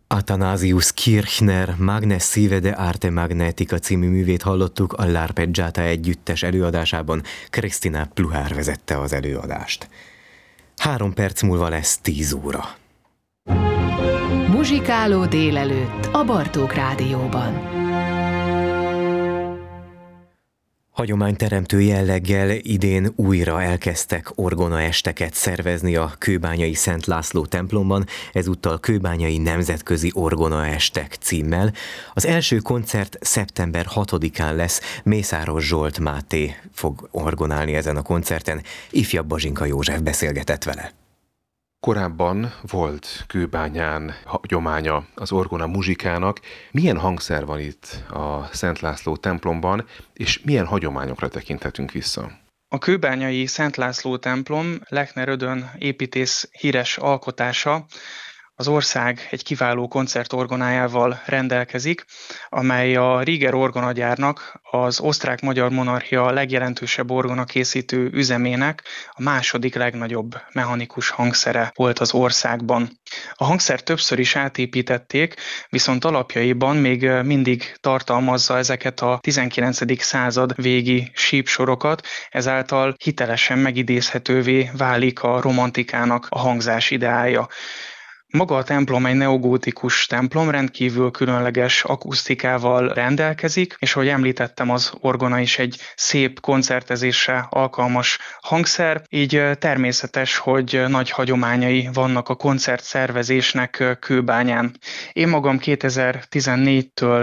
Athanasius Kirchner Magnes Sive de Arte Magnetica című művét hallottuk, a L'Arpeggiata együttes előadásában. Krisztina Pluhár vezette az előadást. 3 perc múlva lesz 10 óra. Muzsikáló délelőtt a Bartók Rádióban. Hagyományteremtő jelleggel idén újra elkezdtek orgonaesteket szervezni a kőbányai Szent László templomban, ezúttal Kőbányai Nemzetközi Orgonaestek címmel. Az első koncert szeptember 6-án lesz, Mészáros Zsolt Máté fog orgonálni ezen a koncerten, ifjabb Bazsinka József beszélgetett vele. Korábban volt Kőbányán hagyománya az orgona muzsikának. Milyen hangszer van itt a Szent László templomban, és milyen hagyományokra tekinthetünk vissza? A kőbányai Szent László templom Lechner Ödön építész híres alkotása. Az ország egy kiváló koncertorgonájával rendelkezik, amely a Rieger orgonagyárnak, az osztrák-magyar monarchia legjelentősebb orgonakészítő üzemének a második legnagyobb mechanikus hangszere volt az országban. A hangszert többször is átépítették, viszont alapjaiban még mindig tartalmazza ezeket a 19. század végi sípsorokat, ezáltal hitelesen megidézhetővé válik a romantikának a hangzás ideája. Maga a templom egy neogótikus templom, rendkívül különleges akusztikával rendelkezik, és ahogy említettem, az orgona is egy szép koncertezésre alkalmas hangszer, így természetes, hogy nagy hagyományai vannak a koncertszervezésnek Kőbányán. Én magam 2014-től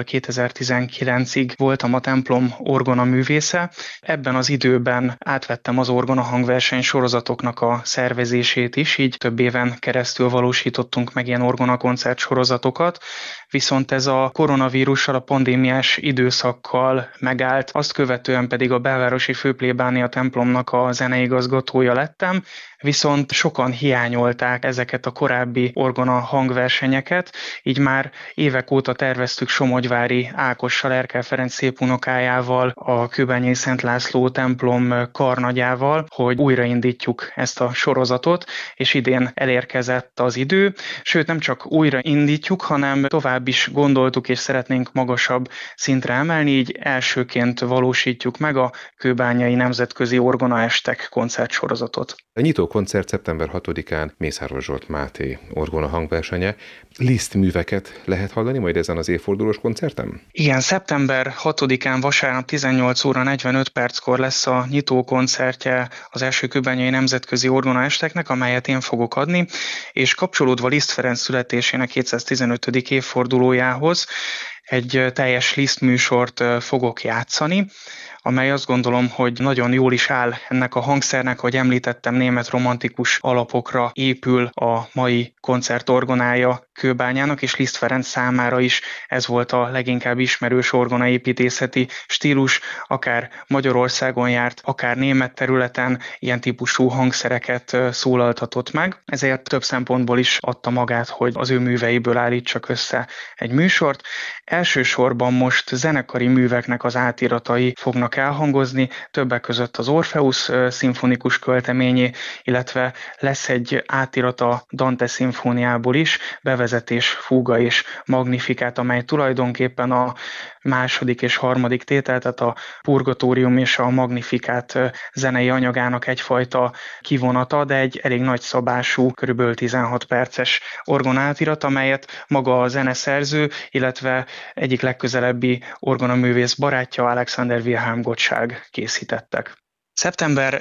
2019-ig voltam a templom orgona művésze. Ebben az időben átvettem az orgona hangverseny sorozatoknak a szervezését is, így több éven keresztül valósítottunk meg ilyen orgona koncert sorozatokat, viszont ez a koronavírussal, a pandémiás időszakkal megállt, azt követően pedig a belvárosi főplébánia templomnak a zeneigazgatója lettem, viszont sokan hiányolták ezeket a korábbi orgona hangversenyeket, így már évek óta terveztük Somogyvári Ákossal, Erkel Ferenc szépunokájával, a Kőbányai Szent László templom karnagyával, hogy újraindítjuk ezt a sorozatot, és idén elérkezett az idő, sőt nem csak újraindítjuk, hanem tovább is gondoltuk, és szeretnénk magasabb szintre emelni, így elsőként valósítjuk meg a Kőbányai Nemzetközi Orgonaestek koncertsorozatot. A nyitó koncert szeptember 6-án Mészáros Zsolt Máté orgona hangversenye. Liszt műveket lehet hallani majd ezen az évfordulós koncerten? Igen, szeptember 6-án vasárnap 18 óra 45 perckor lesz a nyitó koncertje az első Kőbányai Nemzetközi Orgonaesteknek, amelyet én fogok adni, és kapcsolódva Liszt Ferenc születésének 215. évfordulójához egy teljes Liszt műsort fogok játszani, amely azt gondolom, hogy nagyon jól is áll ennek a hangszernek, hogy említettem, német romantikus alapokra épül a mai koncertorgonája Kőbányának, és Liszt Ferenc számára is ez volt a leginkább ismerős orgonaépítészeti stílus, akár Magyarországon járt, akár német területen ilyen típusú hangszereket szólaltatott meg, ezért több szempontból is adta magát, hogy az ő műveiből állítsak össze egy műsort. Elsősorban most zenekari műveknek az átiratai fognak elhangozni, többek között az Orpheus szimfonikus költeményé, illetve lesz egy átirat a Dante szimfóniából is, bevezetés, fúga és magnifikát, amely tulajdonképpen a második és harmadik tétel, tehát a purgatórium és a magnifikát zenei anyagának egyfajta kivonata, de egy elég nagy szabású, körülbelül 16 perces orgonátirat, amelyet maga a zeneszerző, illetve egyik legközelebbi orgonaművész barátja, Alexander Wilhelm Gottschalk készítettek. Szeptember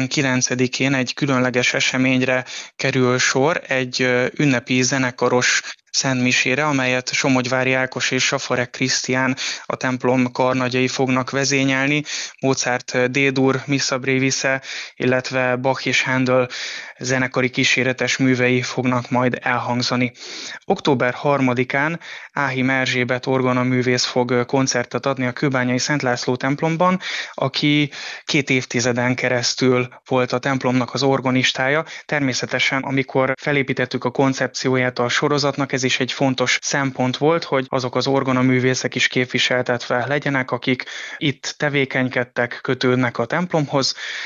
19-én egy különleges eseményre kerül sor, egy ünnepi zenekaros szentmisére, amelyet Somogyvári Ákos és Safarek Krisztián, a templom karnagyai fognak vezényelni, Mozart D-dur, Missa Brevisse, illetve Bach és Händel zenekari kíséretes művei fognak majd elhangzani. Október 3-án Áhim Erzsébet orgonaművész fog koncertet adni a Kőbányai Szent László templomban, aki 2 évtizeden keresztül volt a templomnak az orgonistája. Természetesen, amikor felépítettük a koncepcióját a sorozatnak, ez is egy fontos szempont volt, hogy azok az orgonaművészek is képviseltetve legyenek, akik itt tevékenykedtek, kötődnek a templomhoz.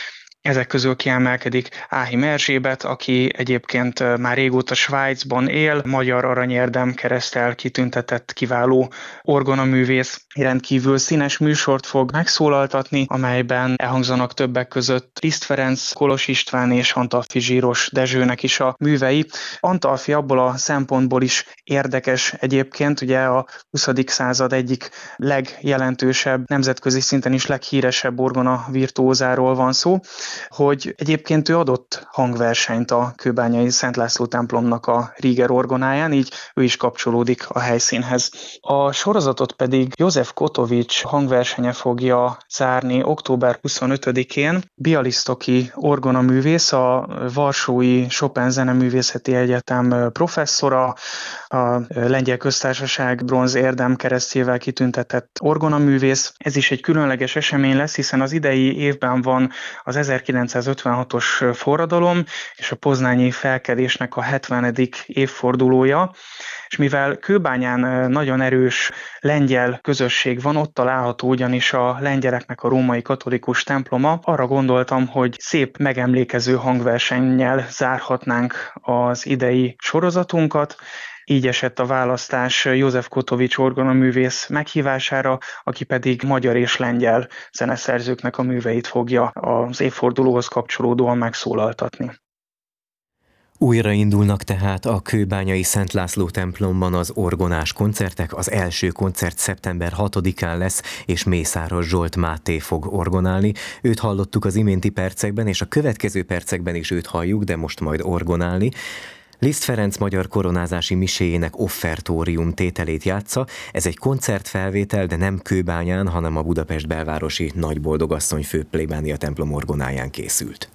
Ezek közül kiemelkedik Áhim Erzsébet, aki egyébként már régóta Svájcban él, magyar aranyérdem kereszttel kitüntetett kiváló orgonaművész. Rendkívül színes műsort fog megszólaltatni, amelyben elhangzanak többek között Liszt Ferenc, Kolos István és Antalffy Zsíros Dezsőnek is a művei. Antalffy abból a szempontból is érdekes egyébként, ugye a 20. század egyik legjelentősebb, nemzetközi szinten is leghíresebb orgona virtuózáról van szó, hogy egyébként ő adott hangversenyt a kőbányai Szent László templomnak a Rieger orgonáján, így ő is kapcsolódik a helyszínhez. A sorozatot pedig József Kotovics hangversenye fogja zárni október 25-én. Bialystoki orgonaművész, a Varsói Chopin Zeneművészeti Egyetem professzora, a Lengyel Köztársaság bronz érdemkeresztjével kitüntetett orgonaművész. Ez is egy különleges esemény lesz, hiszen az idei évben van az 1956-os forradalom és a poznányi felkelésnek a 70. évfordulója, és mivel Kőbányán nagyon erős lengyel közösség van, ott található ugyanis a lengyeleknek a római katolikus temploma, arra gondoltam, hogy szép megemlékező hangversennyel zárhatnánk az idei sorozatunkat. Így esett a választás József Kotovics orgonaművész meghívására, aki pedig magyar és lengyel zeneszerzőknek a műveit fogja az évfordulóhoz kapcsolódóan megszólaltatni. Újraindulnak tehát a kőbányai Szent László templomban az orgonás koncertek. Az első koncert szeptember 6-án lesz, és Mészáros Zsolt Máté fog orgonálni. Őt hallottuk az iménti percekben, és a következő percekben is őt halljuk, de most majd orgonálni. Liszt Ferenc magyar koronázási miséjének offertórium tételét játsza. Ez egy koncertfelvétel, de nem Kőbányán, hanem a Budapest belvárosi Nagyboldogasszony főplébánia templom orgonáján készült.